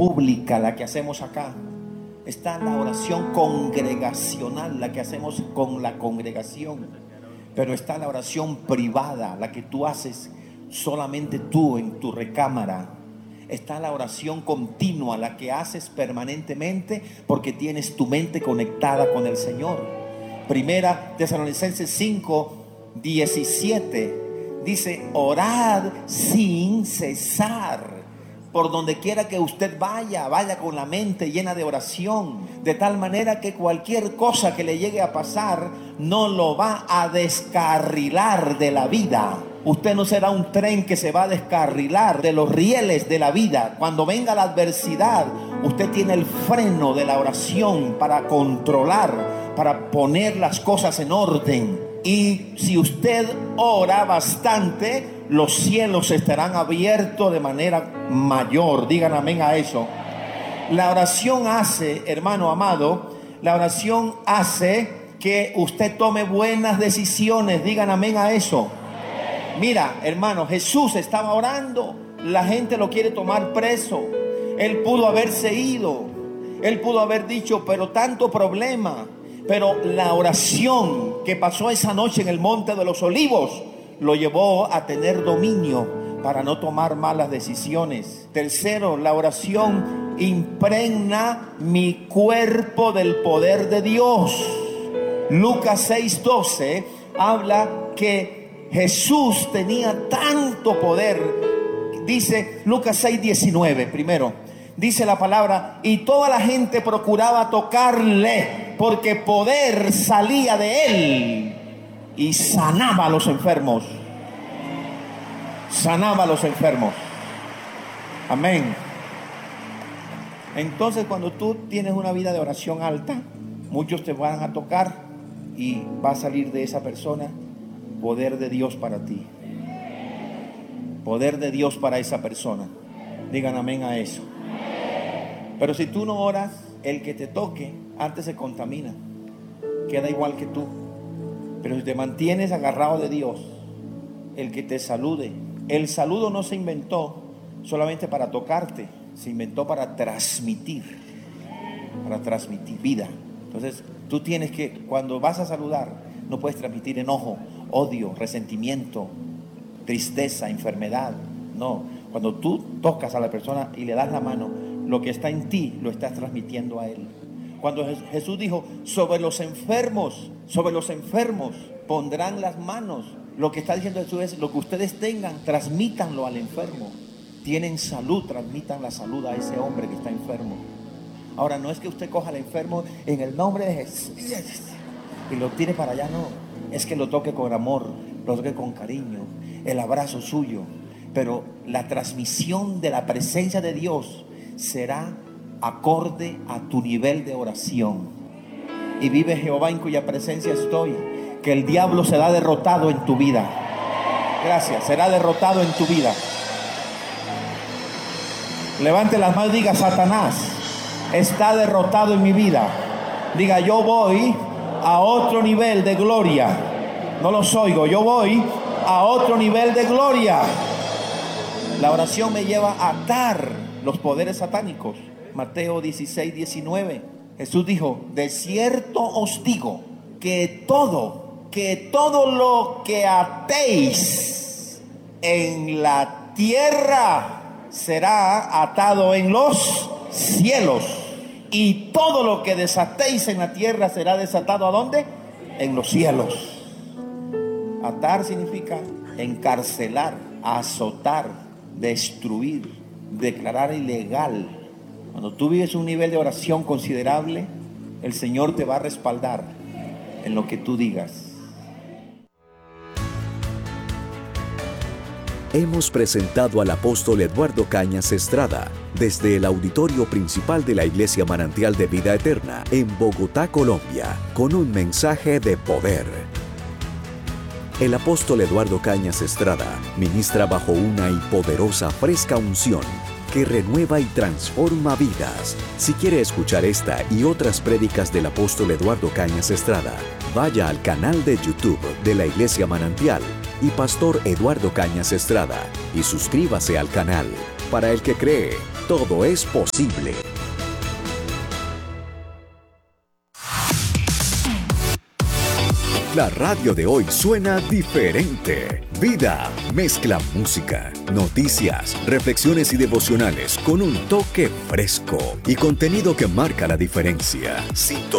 pública, la que hacemos acá. Está la oración congregacional, la que hacemos con la congregación. Pero está la oración privada, la que tú haces solamente tú en tu recámara. Está la oración continua, la que haces permanentemente porque tienes tu mente conectada con el Señor. Primera Tesalonicenses 5:17 dice: orad sin cesar. Por donde quiera que usted vaya con la mente llena de oración, de tal manera que cualquier cosa que le llegue a pasar no lo va a descarrilar de la vida. Usted no será un tren que se va a descarrilar de los rieles de la vida. Cuando venga la adversidad, usted tiene el freno de la oración para controlar, para poner las cosas en orden. Y si usted ora bastante, los cielos estarán abiertos de manera mayor. Digan amén a eso. La oración hace, hermano amado, la oración hace que usted tome buenas decisiones. Digan amén a eso. Mira, hermano, Jesús estaba orando. La gente lo quiere tomar preso. Él pudo haberse ido. Él pudo haber dicho, pero tanto problema. Pero la oración que pasó esa noche en el Monte de los Olivos lo llevó a tener dominio para no tomar malas decisiones. Tercero, la oración impregna mi cuerpo del poder de Dios. Lucas 6:12 habla que Jesús tenía tanto poder. Dice Lucas 6:19 primero. Dice la palabra: y toda la gente procuraba tocarle, porque poder salía de él y sanaba a los enfermos. Sanaba a los enfermos. Amén. Entonces, cuando tú tienes una vida de oración alta, muchos te van a tocar y va a salir de esa persona poder de Dios para ti. Poder de Dios para esa persona. Digan amén a eso. Pero si tú no oras, el que te toque antes se contamina, queda igual que tú. Pero si te mantienes agarrado de Dios, el que te salude. El saludo no se inventó solamente para tocarte, se inventó para transmitir vida. Entonces tú tienes que, cuando vas a saludar, no puedes transmitir enojo, odio, resentimiento, tristeza, enfermedad. No, cuando tú tocas a la persona y le das la mano, lo que está en ti lo estás transmitiendo a él. Cuando Jesús dijo: sobre los enfermos pondrán las manos, lo que está diciendo Jesús es: lo que ustedes tengan, transmítanlo al enfermo. Tienen salud, transmitan la salud a ese hombre que está enfermo. Ahora, no es que usted coja al enfermo en el nombre de Jesús y lo tire para allá, no. Es que lo toque con amor, lo toque con cariño, el abrazo suyo. Pero la transmisión de la presencia de Dios será acorde a tu nivel de oración. Y vive Jehová en cuya presencia estoy, que el diablo será derrotado en tu vida. Gracias, será derrotado en tu vida. Levante las manos y diga: Satanás está derrotado en mi vida. Diga: yo voy a otro nivel de gloria. No los oigo. Yo voy a otro nivel de gloria. La oración me lleva a atar los poderes satánicos. Mateo 16:19. Jesús dijo: de cierto os digo que todo lo que atéis en la tierra será atado en los cielos, y todo lo que desatéis en la tierra será desatado ¿a dónde? En los cielos. Atar significa encarcelar, azotar, destruir, declarar ilegal. Cuando tú vives un nivel de oración considerable, el Señor te va a respaldar en lo que tú digas. Hemos presentado al apóstol Eduardo Cañas Estrada desde el auditorio principal de la Iglesia Manantial de Vida Eterna en Bogotá, Colombia, con un mensaje de poder. El apóstol Eduardo Cañas Estrada ministra bajo una y poderosa fresca unción que renueva y transforma vidas. Si quiere escuchar esta y otras prédicas del apóstol Eduardo Cañas Estrada, vaya al canal de YouTube de la Iglesia Manantial y Pastor Eduardo Cañas Estrada y suscríbase al canal. para el que cree. Todo es posible. La radio de hoy suena diferente. Vida mezcla música, noticias, reflexiones y devocionales con un toque fresco y contenido que marca la diferencia. Sintoniza